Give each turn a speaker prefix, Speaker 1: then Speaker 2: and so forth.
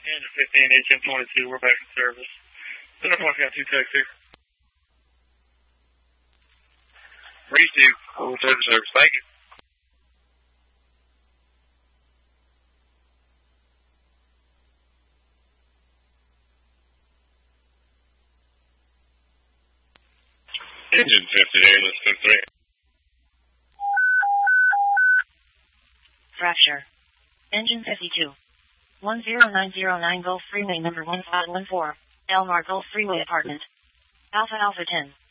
Speaker 1: Engine 15, HM22, we're back in service. Center Point's got 2 techs here. Breeze 2, service, thank you.
Speaker 2: Engine 50, let's go 3.
Speaker 3: Fracture. Engine 52. 10909 Gulf Freeway number 1514. Elmar Gulf Freeway apartment. Alpha Alpha 10.